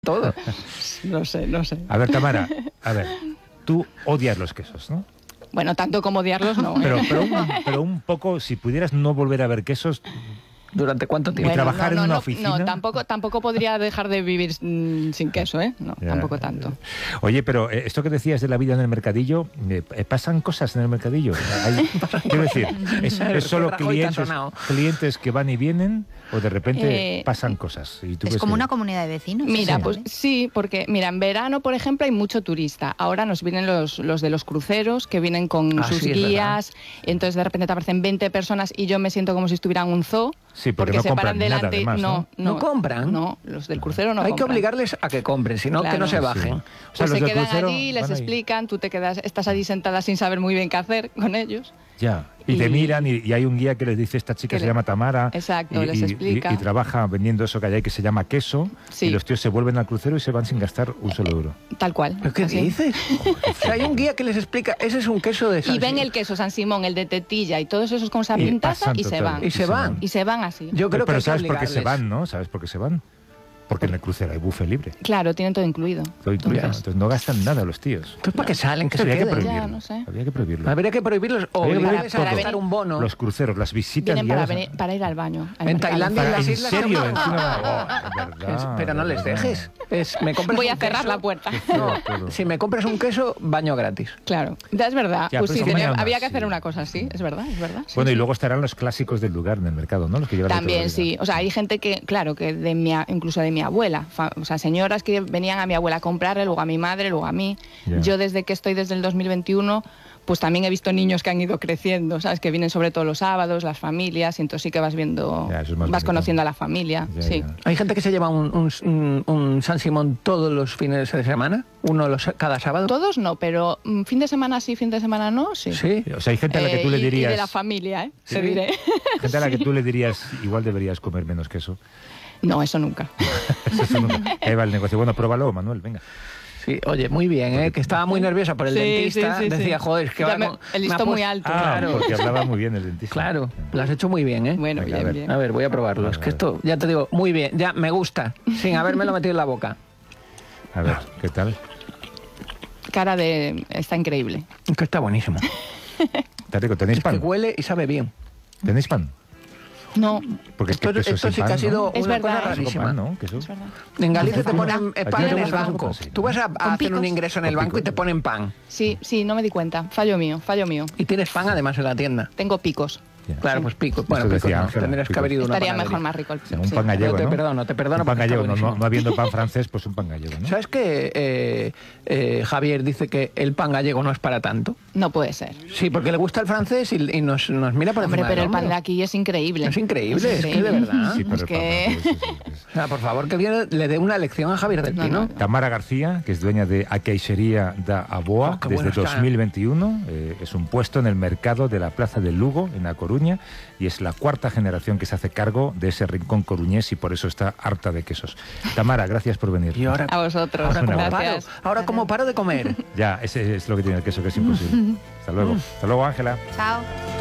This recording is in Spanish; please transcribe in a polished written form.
todo. No sé. A ver, Tamara, tú odias los quesos, ¿no? Bueno, tanto como odiarlos, no. Pero un poco, si pudieras no volver a ver quesos... ¿Durante cuánto tiempo? ¿Y trabajar en una oficina? No, tampoco podría dejar de vivir sin queso, ¿eh? No, tampoco tanto. Oye, pero esto que decías de la vida en el mercadillo, ¿pasan cosas en el mercadillo? Quiero decir, ¿es solo clientes que van y vienen o de repente pasan cosas? Y tú es como una comunidad de vecinos. Mira, pues sí, porque mira, en verano, por ejemplo, hay mucho turista. Ahora nos vienen los de los cruceros, que vienen con sus guías, entonces de repente te aparecen 20 personas y yo me siento como si estuviera en un zoo. Sí, porque no se compran paran delante. Nada, además, ¿No compran? No, los del crucero no Hay compran. que obligarles a que compren, sino que no se bajen. Sí. O sea, Pues se quedan allí, les ahí. explican, tú estás allí sentada sin saber muy bien qué hacer con ellos. Ya. Y te miran y hay un guía que les dice, esta chica se llama Tamara. Exacto, les explica. Y trabaja vendiendo eso que hay que se llama queso. Sí. Y los tíos se vuelven al crucero y se van sin gastar un solo euro. Tal cual. ¿Pero qué dices? O sea, hay un guía que les explica, ese es un queso de San Y ven Simón. el queso San Simón, el de tetilla y todos esos con esa pintaza y se van. Y se van. Y se van así. Yo creo que Pero hay que ¿sabes por qué se obligarles. van, no? ¿Sabes por qué se van? Porque en el crucero hay buffet libre. Claro, tienen todo incluido. Todo incluido. Entonces no gastan nada los tíos. Entonces, ¿para qué salen? Que Esto se habría que queden. prohibirlo. Ya, no sé. Habría que prohibirlo. Habría que prohibirlos o Habría que obligarles a prohibir gastar un bono. Los cruceros, las visitas Vienen guiadas. para ir al baño. al En mercado. Tailandia y las ¿En islas... serio? no. Encima, es verdad, Pero no les es verdad. dejes. Me compras Voy a un cerrar queso. la puerta. No, si me compras un queso, baño gratis. Claro, ya es verdad. Ya, Pues pero sí, ¿cómo llamas? había que hacer Sí. una cosa así, es verdad. Sí, Bueno, y sí. luego estarán los clásicos del lugar en el mercado, ¿no? Los que llevan de toda la También vida. sí, o sea, hay gente que, claro, que incluso de mi abuela, o sea, señoras que venían a mi abuela a comprarle, luego a mi madre, luego a mí. Ya. Yo desde el 2021, pues también he visto niños que han ido creciendo, ¿sabes? Que vienen sobre todo los sábados, las familias, y entonces sí que vas viendo, Ya, eso es más vas bonito. conociendo a la familia, Ya, sí. ya. Hay gente que se lleva un San Simón todos los fines de semana, cada sábado. Todos no, pero fin de semana sí, fin de semana no, sí. Sí. O sea, hay gente a la que tú le Y dirías... de la familia, ¿eh? Sí. Te diré. Gente a la que tú le dirías, igual deberías comer menos queso. No, eso nunca. Eso ahí va el negocio. Bueno, pruébalo, Manuel, venga. Sí, oye, muy bien, ¿eh? Que estaba muy nerviosa por el Sí, dentista. sí, sí, Decía, sí. joder, es que Ya ahora el me listón ha muy puesto- alto. Claro. Porque hablaba muy bien el dentista. Claro, lo has hecho muy bien, ¿eh? Bueno, Venga, a bien, ver. bien. A ver, voy a probarlo. Es que esto, ya te digo, muy bien, ya me gusta, sin habérmelo metido en la boca. A ver, ¿qué tal? Está increíble. Es que está buenísimo. Está rico. ¿Tenéis Es que pan? huele y sabe bien. ¿Tenéis pan? No, Porque es que Esto queso sí sin que pan, ha sido ¿no? Es una verdad, cosa ¿eh? Solo rarísima. pan, ¿no? Queso. es verdad. En Galicia te ¿A ponen ti no pan te en el gusta el banco. pan? Sí, Tú vas a hacer picos. un ingreso en el Con banco y te picos. ponen pan. Sí, no me di cuenta. Fallo mío. Y tienes pan además en la tienda. Tengo picos. Ya. Claro, pues pico. Bueno, Esto picos decía no. Ángela, Tendrías que picos. haber ido a una Estaría panadería. mejor más rico el O sea, pico. un sí. pan gallego, te ¿no? perdono Un pan porque está gallego, no, buenísimo. no habiendo pan francés, pues un pan gallego, ¿no? ¿Sabes que Javier dice que el pan gallego no es para tanto? No puede ser. Sí, porque le gusta el francés y nos mira por Hombre, encima pero del el pan de hombro. aquí es increíble. Es increíble, es que de increíble. verdad. Sí, pero Es el pan que- francés, sí. O sea, por favor, que alguien le dé una lección a Javier del No, Pino. no. Tamara García, que es dueña de A Queixería da Aboa Oh, qué desde bueno está. 2021. Es un puesto en el mercado de la Plaza del Lugo, en A Coruña, y es la cuarta generación que se hace cargo de ese rincón coruñés y por eso está harta de quesos. Tamara, gracias por venir. Y ahora, A vosotros. ahora como Gracias. paro, ahora como paro de comer. Ya, ese es lo que tiene el queso, que es imposible. Hasta luego. Hasta luego, Ángela. Chao.